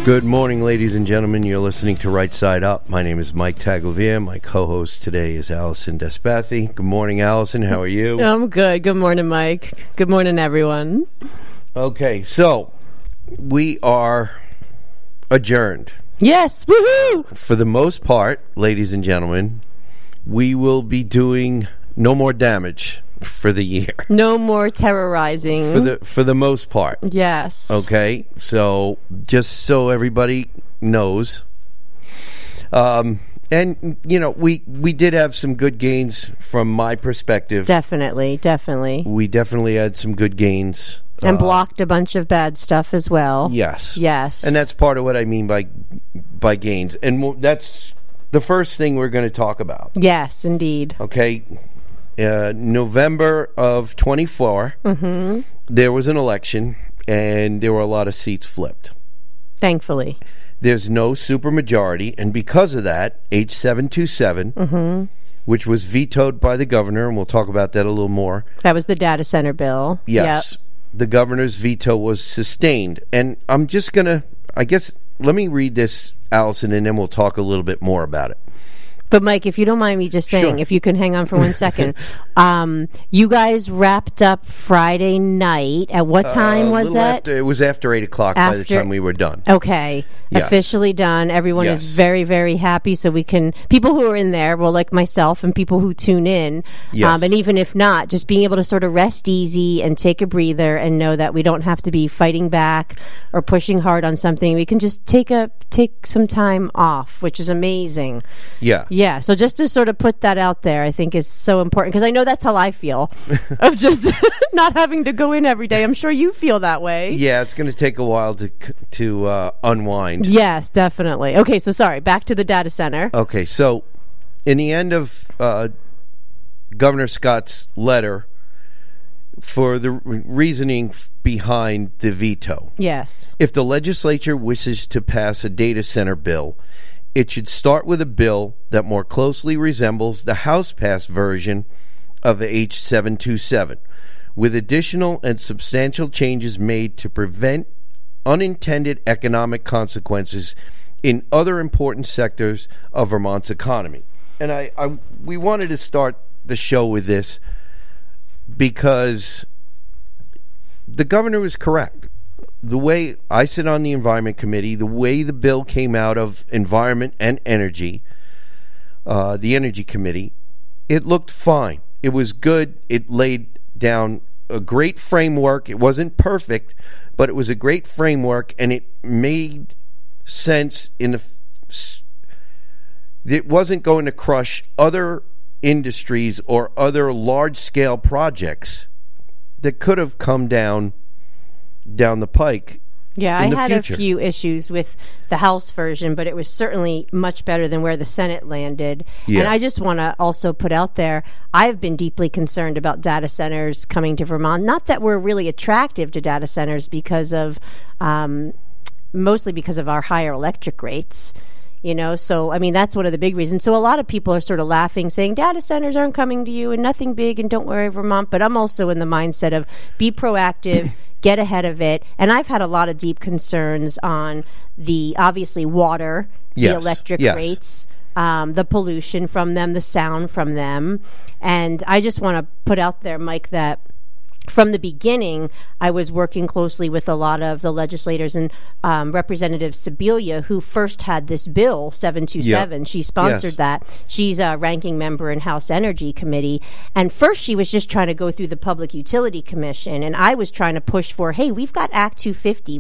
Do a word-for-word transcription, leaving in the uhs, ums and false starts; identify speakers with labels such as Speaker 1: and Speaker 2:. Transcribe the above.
Speaker 1: Good morning, ladies and gentlemen. You're listening to Right Side Up. My name is Mike Tagliavia. My co-host today is Allison Despathy. Good morning, Allison. How are you?
Speaker 2: I'm good. Good morning, Mike. Good morning, everyone.
Speaker 1: Okay, so we are adjourned.
Speaker 2: Yes, woohoo!
Speaker 1: For the most part, ladies and gentlemen, we will be doing no more damage for the year.
Speaker 2: No more terrorizing.
Speaker 1: For the for the most part.
Speaker 2: Yes.
Speaker 1: Okay, so just so everybody knows, um, and you know, we we did have some good gains from my perspective.
Speaker 2: Definitely, definitely.
Speaker 1: We definitely had some good gains.
Speaker 2: And
Speaker 1: uh,
Speaker 2: blocked a bunch of bad stuff as well.
Speaker 1: Yes.
Speaker 2: Yes.
Speaker 1: And that's part of what I mean by by gains. And w- that's the first thing we're going to talk about.
Speaker 2: Yes, indeed.
Speaker 1: Okay. Uh, November of twenty-four,
Speaker 2: mm-hmm.
Speaker 1: there was an election, and there were a lot of seats flipped.
Speaker 2: Thankfully.
Speaker 1: There's no supermajority, and because of that, H seven twenty-seven,
Speaker 2: mm-hmm.
Speaker 1: which was vetoed by the governor, and we'll talk about that a little more.
Speaker 2: That was the data center bill.
Speaker 1: Yes.
Speaker 2: Yep.
Speaker 1: The governor's veto was sustained. And I'm just going to, I guess, let me read this, Allison, and then we'll talk a little bit more about it.
Speaker 2: But, Mike, if you don't mind me just saying,
Speaker 1: Sure.
Speaker 2: if you can hang on for one second, um, you guys wrapped up Friday night. At what time
Speaker 1: Uh, a
Speaker 2: was
Speaker 1: little
Speaker 2: that?
Speaker 1: After, it was after eight o'clock by the
Speaker 2: After-
Speaker 1: time we were done.
Speaker 2: Okay.
Speaker 1: Yes.
Speaker 2: Officially done. Everyone
Speaker 1: Yes.
Speaker 2: is very, very happy. So we can, people who are in there, well, like myself and people who tune in,
Speaker 1: Yes.
Speaker 2: um, and even if not, just being able to sort of rest easy and take a breather and know that we don't have to be fighting back or pushing hard on something. We can just take a take some time off, which is amazing.
Speaker 1: Yeah.
Speaker 2: Yeah. So just to sort of put that out there, I think is so important because I know that's how I feel of just not having to go in every day. I'm sure you feel that way.
Speaker 1: Yeah, it's going to take a while to to uh, unwind.
Speaker 2: Yes, definitely. Okay, so sorry, back to the data center.
Speaker 1: Okay, so in the end of uh, Governor Scott's letter for the re- reasoning f- behind the veto,
Speaker 2: Yes.
Speaker 1: if the legislature wishes to pass a data center bill, it should start with a bill that more closely resembles the House-passed version of H seven twenty-seven, with additional and substantial changes made to prevent unintended economic consequences in other important sectors of Vermont's economy. And I, I we wanted to start the show with this because the governor was correct. The way I sit on the Environment Committee, the way the bill came out of Environment and Energy, uh, the Energy Committee, it looked fine. It was good. It laid down a great framework. It wasn't perfect, but it was a great framework, and it made sense in the... F- it wasn't going to crush other industries or other large-scale projects that could have come down down the pike.
Speaker 2: Yeah, I
Speaker 1: in the
Speaker 2: had
Speaker 1: future.
Speaker 2: a few issues with the House version, but it was certainly much better than where the Senate landed.
Speaker 1: Yeah.
Speaker 2: And I just want to also put out there, I've been deeply concerned about data centers coming to Vermont. Not that we're really attractive to data centers because of, um, mostly because of our higher electric rates. You know, so, I mean, that's one of the big reasons. So a lot of people are sort of laughing, saying data centers aren't coming to you and nothing big and don't worry, Vermont. But I'm also in the mindset of be proactive, get ahead of it. And I've had a lot of deep concerns on the, obviously, water,
Speaker 1: Yes,
Speaker 2: the electric
Speaker 1: yes.
Speaker 2: rates, um, the pollution from them, the sound from them. And I just want to put out there, Mike, that from the beginning, I was working closely with a lot of the legislators and um, Representative Sibilia, who first had this bill, seven twenty-seven.
Speaker 1: Yeah.
Speaker 2: She sponsored
Speaker 1: Yes.
Speaker 2: that. She's a ranking member in House Energy Committee. And first, she was just trying to go through the Public Utility Commission. And I was trying to push for, hey, we've got Act two fifty.